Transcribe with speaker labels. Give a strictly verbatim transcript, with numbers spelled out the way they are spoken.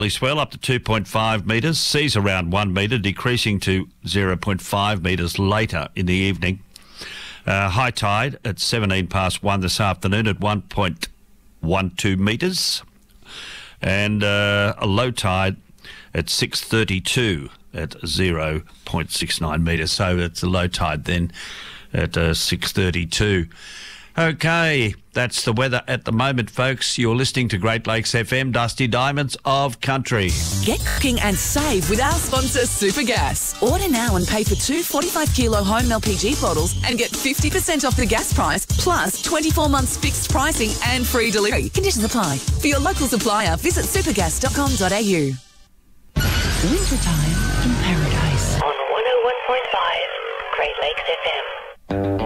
Speaker 1: swell up to two point five metres, seas around one metre, decreasing to zero point five metres later in the evening. Uh, high tide at seventeen past one this afternoon at one point one two metres, and uh, a low tide at six thirty-two at zero point six nine metres. So it's a low tide then at uh, six thirty-two. Okay, that's the weather at the moment, folks. You're listening to Great Lakes F M, Dusty Diamonds of Country.
Speaker 2: Get cooking and save with our sponsor, Supergas. Order now and pay for two forty-five kilo home L P G bottles and get fifty percent off the gas price, plus twenty-four months fixed pricing and free delivery. Conditions apply. For your local supplier, visit supergas dot com dot a u. Wintertime in paradise.
Speaker 3: On one oh one point five, Great Lakes F M.